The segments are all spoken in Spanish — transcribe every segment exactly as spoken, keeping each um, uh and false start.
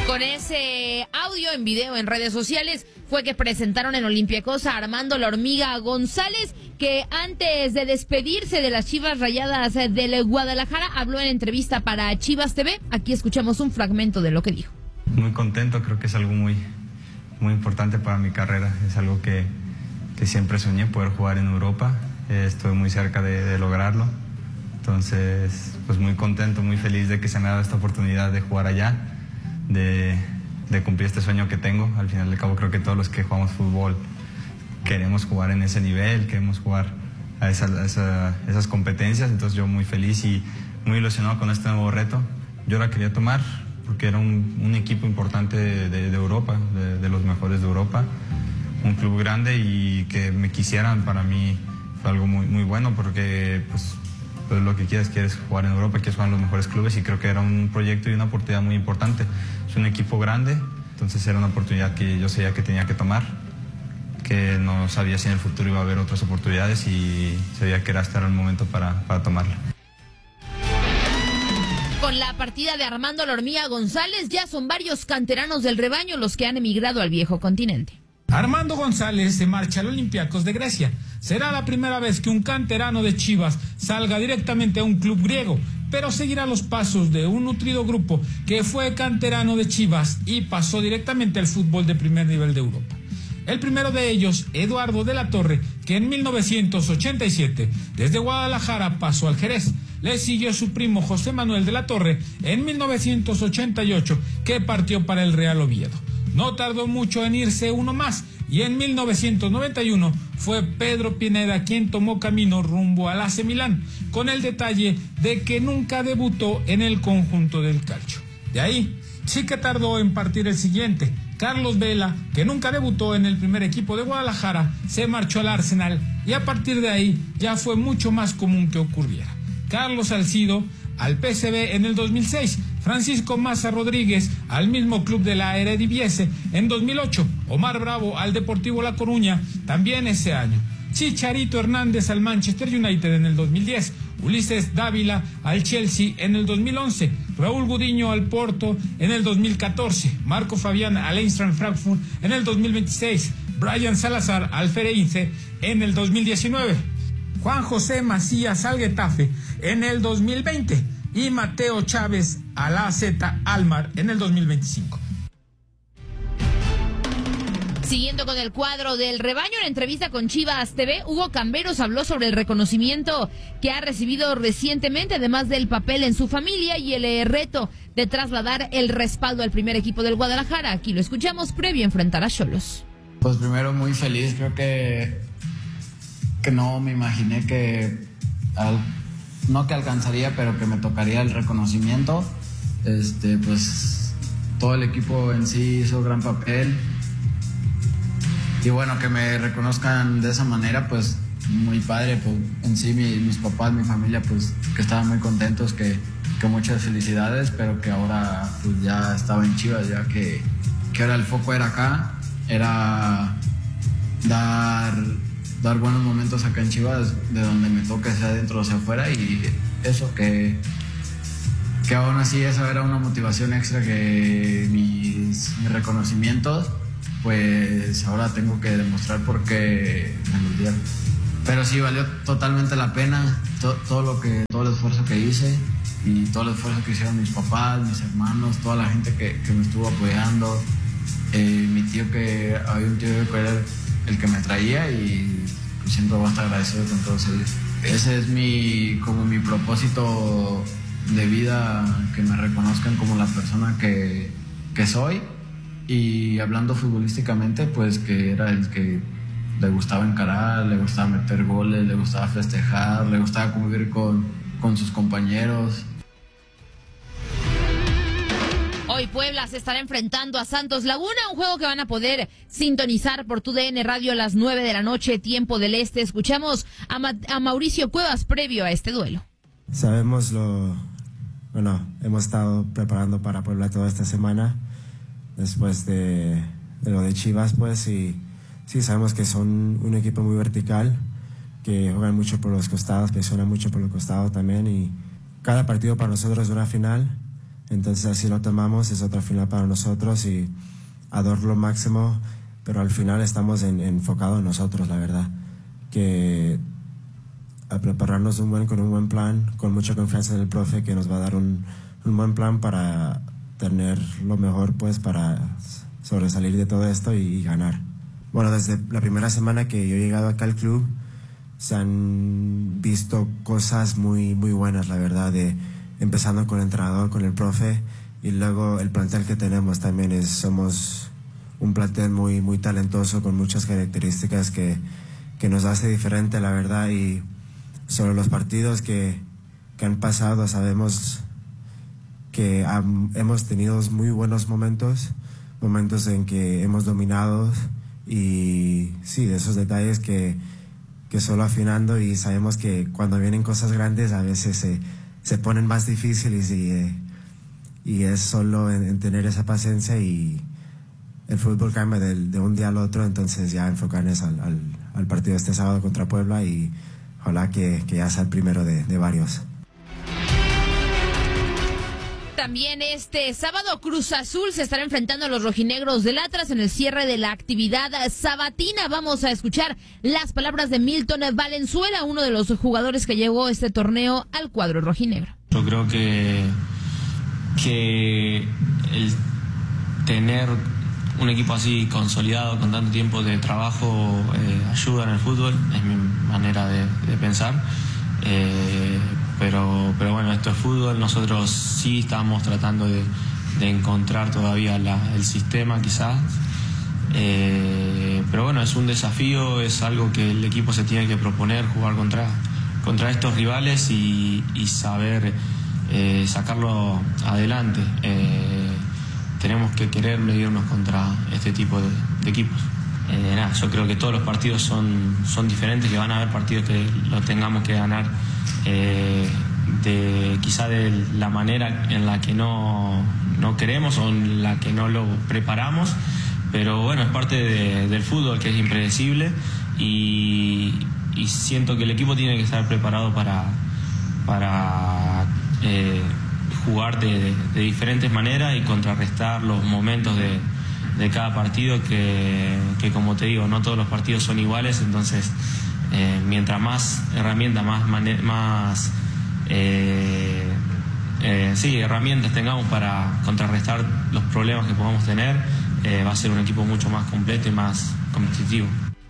Con ese audio en video en redes sociales fue que presentaron en Olympiacos a Armando La Hormiga González, que antes de despedirse de las Chivas Rayadas del Guadalajara habló en entrevista para Chivas T V. Aquí escuchamos un fragmento de lo que dijo. Muy contento, creo que es algo muy, muy importante para mi carrera. Es algo que, que siempre soñé, poder jugar en Europa. Eh, estoy muy cerca de, de lograrlo. Entonces, pues muy contento, muy feliz de que se me ha dado esta oportunidad de jugar allá. De, de cumplir este sueño que tengo. Al final del cabo creo que todos los que jugamos fútbol queremos jugar en ese nivel, queremos jugar a, esa, a esa, esas competencias, entonces yo muy feliz y muy ilusionado con este nuevo reto. Yo la quería tomar porque era un, un equipo importante de, de, de Europa, de, de los mejores de Europa, un club grande, y que me quisieran para mí fue algo muy, muy bueno porque pues, pues lo que quieres, quieres jugar en Europa, quieres jugar en los mejores clubes, y creo que era un proyecto y una oportunidad muy importante. Es un equipo grande, entonces era una oportunidad que yo sabía que tenía que tomar, que no sabía si en el futuro iba a haber otras oportunidades y sabía que era hasta el momento para, para tomarla. Con la partida de Armando La Hormiga González, ya son varios canteranos del rebaño los que han emigrado al viejo continente. Armando González se marcha al Olympiacos de Grecia. Será la primera vez que un canterano de Chivas salga directamente a un club griego, pero seguirá los pasos de un nutrido grupo que fue canterano de Chivas y pasó directamente al fútbol de primer nivel de Europa. El primero de ellos, Eduardo de la Torre, que en mil novecientos ochenta y siete desde Guadalajara pasó al Jerez. Le siguió su primo José Manuel de la Torre en mil novecientos ochenta y ocho, que partió para el Real Oviedo. No tardó mucho en irse uno más, y en mil novecientos noventa y uno fue Pedro Pineda quien tomó camino rumbo al A C Milán, con el detalle de que nunca debutó en el conjunto del calcio. De ahí sí que tardó en partir el siguiente. Carlos Vela, que nunca debutó en el primer equipo de Guadalajara, se marchó al Arsenal, y a partir de ahí ya fue mucho más común que ocurriera. Carlos Salcido al P S V en el dos mil seis, Francisco Maza Rodríguez al mismo club de la Eredivisie en dos mil ocho, Omar Bravo al Deportivo La Coruña también ese año, Chicharito Hernández al Manchester United en el dos mil diez, Ulises Dávila al Chelsea en el dos mil once, Raúl Gudiño al Porto en el dos mil catorce, Marco Fabián al Eintracht Frankfurt en el dos mil veintiséis, Brian Salazar al Feirense en el dos mil diecinueve, Juan José Macías al Getafe en el dos mil veinte y Mateo Chávez al A Z Almar en el dos mil veinticinco. Siguiendo con el cuadro del rebaño, en entrevista con Chivas T V, Hugo Camberos habló sobre el reconocimiento que ha recibido recientemente, además del papel en su familia y el eh, reto de trasladar el respaldo al primer equipo del Guadalajara. Aquí lo escuchamos previo a enfrentar a Xolos. Pues primero muy feliz, creo que, que no me imaginé que, al, no que alcanzaría, pero que me tocaría el reconocimiento. Este, pues todo el equipo en sí hizo gran papel. Y bueno, que me reconozcan de esa manera, pues muy padre. Pues en sí mi, mis papás, mi familia, pues que estaban muy contentos, que, que muchas felicidades, pero que ahora pues ya estaba en Chivas, ya que, que ahora el foco era acá, era dar, dar buenos momentos acá en Chivas, de donde me toque, sea dentro o sea afuera, y eso, que, que aún así esa era una motivación extra, que mis, mis reconocimientos, pues ahora tengo que demostrar por qué me los dieron. Pero sí, valió totalmente la pena to, todo lo que, todo el esfuerzo que hice y todo el esfuerzo que hicieron mis papás, mis hermanos, toda la gente que, que me estuvo apoyando, eh, mi tío, que había un tío que era el, el que me traía, y pues siempre voy a estar agradecido con todos ellos. Ese es mi, como mi propósito de vida, que me reconozcan como la persona que, que soy. Y hablando futbolísticamente, pues que era el que le gustaba encarar, le gustaba meter goles, le gustaba festejar, le gustaba convivir con, con sus compañeros. Hoy Puebla se estará enfrentando a Santos Laguna, un juego que van a poder sintonizar por tu D N Radio a las nueve de la noche, tiempo del este. Escuchamos a, Ma- a Mauricio Cuevas previo a este duelo. Sabemos lo... Bueno, hemos estado preparando para Puebla toda esta semana, después de, de lo de Chivas, pues, y sí, sabemos que son un equipo muy vertical, que juegan mucho por los costados, presionan mucho por los costados también, y cada partido para nosotros es una final, Entonces así lo tomamos, es otra final para nosotros y a dar lo máximo, pero al final estamos en, enfocados en nosotros, la verdad, que a prepararnos un buen, con un buen plan, con mucha confianza en el profe, que nos va a dar un, un buen plan para tener lo mejor, pues, para sobresalir de todo esto y, y ganar. Bueno, desde la primera semana que yo he llegado acá al club, se han visto cosas muy, muy buenas, la verdad, de empezando con el entrenador, con el profe, y luego el plantel que tenemos también es, somos un plantel muy, muy talentoso, con muchas características que, que nos hace diferente, la verdad, y sobre los partidos que, que han pasado, sabemos que han, hemos tenido muy buenos momentos, momentos en que hemos dominado, y sí, de esos detalles que, que solo afinando, y sabemos que cuando vienen cosas grandes a veces se, se ponen más difíciles, y, eh, y es solo en, en tener esa paciencia, y el fútbol cambia de, de un día al otro, entonces ya enfocarnos al, al, al partido este sábado contra Puebla, y ojalá que, que ya sea el primero de, de varios. También este sábado Cruz Azul se estará enfrentando a los rojinegros del Atlas en el cierre de la actividad sabatina. Vamos a escuchar las palabras de Milton Valenzuela, uno de los jugadores que llevó este torneo al cuadro rojinegro. Yo creo que, que el tener un equipo así consolidado con tanto tiempo de trabajo eh, ayuda en el fútbol, es mi manera de, de pensar. Eh, pero, pero bueno, esto es fútbol, nosotros sí estamos tratando de, de encontrar todavía la, el sistema quizás, eh, pero bueno, es un desafío, es algo que el equipo se tiene que proponer, jugar contra, contra estos rivales y, y saber eh, sacarlo adelante. Eh, tenemos que querer medirnos contra este tipo de, de equipos. Eh, nada, yo creo que todos los partidos son, son diferentes, que van a haber partidos que los tengamos que ganar eh, de, quizá de la manera en la que no, no queremos o en la que no lo preparamos, pero bueno, es parte de, del fútbol, que es impredecible, y, y siento que el equipo tiene que estar preparado para, para eh, jugar de, de, de diferentes maneras y contrarrestar los momentos de de cada partido, que, que como te digo, no todos los partidos son iguales, entonces eh, mientras más herramientas, más, más eh, eh, sí, herramientas tengamos para contrarrestar los problemas que podamos tener, eh, va a ser un equipo mucho más completo y más competitivo.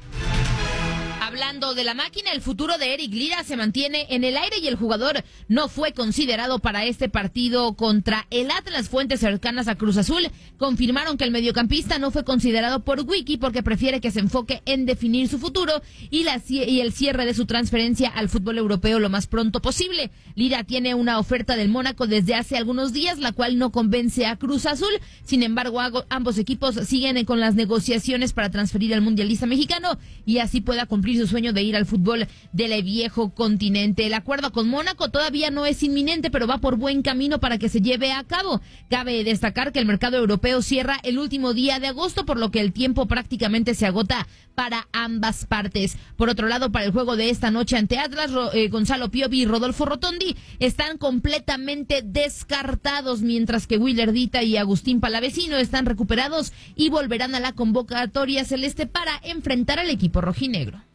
Hablando de la máquina, el futuro de Eric Lira se mantiene en el aire y el jugador no fue considerado para este partido contra el Atlas. Fuentes cercanas a Cruz Azul confirmaron que el mediocampista no fue considerado por Wiki porque prefiere que se enfoque en definir su futuro y, la, y el cierre de su transferencia al fútbol europeo lo más pronto posible. Lira tiene una oferta del Mónaco desde hace algunos días, la cual no convence a Cruz Azul. Sin embargo, ambos equipos siguen con las negociaciones para transferir al mundialista mexicano y así pueda cumplir su sueño de ir al fútbol del viejo continente. El acuerdo con Mónaco todavía no es inminente, pero va por buen camino para que se lleve a cabo. Cabe destacar que el mercado europeo cierra el último día de agosto, por lo que el tiempo prácticamente se agota para ambas partes. Por otro lado, para el juego de esta noche ante Atlas, eh, Gonzalo Piovi y Rodolfo Rotondi están completamente descartados, mientras que Willer Dita y Agustín Palavecino están recuperados y volverán a la convocatoria celeste para enfrentar al equipo rojinegro.